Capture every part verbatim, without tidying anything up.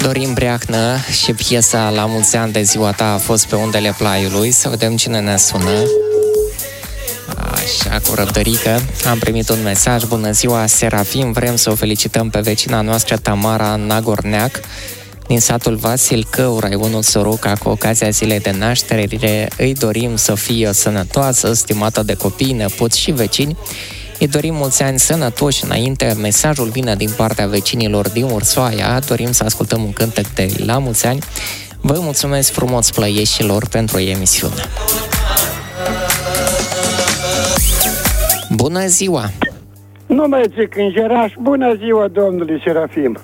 Dorin Breacnă și piesa La mulți ani de ziua ta a fost pe undele Plaiului. Să vedem cine ne sună. Așa, cu răbdărică. Am primit un mesaj. Bună ziua, Serafim. Vrem să o felicităm pe vecina noastră Tamara Nagorneac din satul Vasilcău, raionul Soroca, cu ocazia zilei de naștere. Îi dorim să fie sănătoasă, stimată de copii, nepoți și vecini. Îi dorim mulți ani sănătoși înainte. Mesajul vine din partea vecinilor din Ursoaia. Dorim să ascultăm un cântec de La mulți ani. Vă mulțumesc frumos, plăieșilor, pentru emisiune. Bună ziua! Nu mai zic îngeraș, bună ziua, domnule Serafim.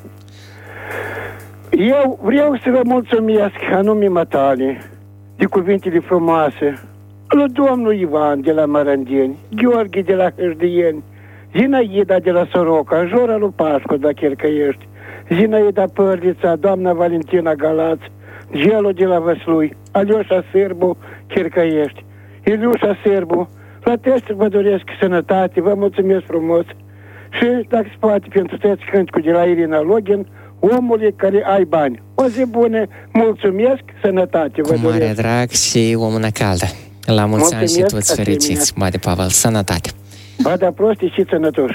Eu vreau să vă mulțumesc, anume matale, de cuvintele frumoase, lui domnul Ivan de la Mărândeni, Gheorghe de la Hâșdieni, Zinaida de la Soroca, Jora lui Pașcu, dacă el că ești, Zinaida Părlița, doamna Valentina Galaț, Gelu de la Văslui, Alioșa Sârbu, chiar că ești, Iliușa Sârbu. La test vă doresc sănătate, vă mulțumesc frumos și, dacă se poate, pentru toți cânticul de la Irina Login, omului care ai bani. O zi bună, mulțumesc, sănătate, vă doresc. Cu mare drag și o mână caldă. La mulți ani și toți fericiți, Bade Pavel, sănătate. Bada prosti și sănătoși.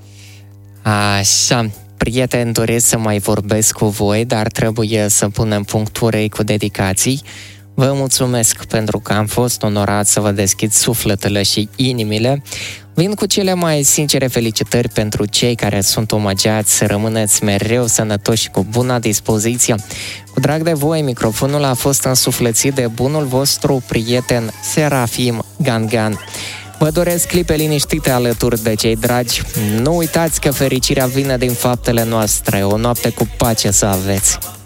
Așa, prieteni, doresc să mai vorbesc cu voi, dar trebuie să punem puncturei cu dedicații. Vă mulțumesc pentru că am fost onorat să vă deschid sufletele și inimile. Vin cu cele mai sincere felicitări pentru cei care sunt omagiați, să rămâneți mereu sănătoși și cu bună dispoziție. Cu drag de voi, microfonul a fost însuflețit de bunul vostru prieten Serafim Gangan. Vă doresc clipe liniștite alături de cei dragi. Nu uitați că fericirea vine din faptele noastre. O noapte cu pace să aveți!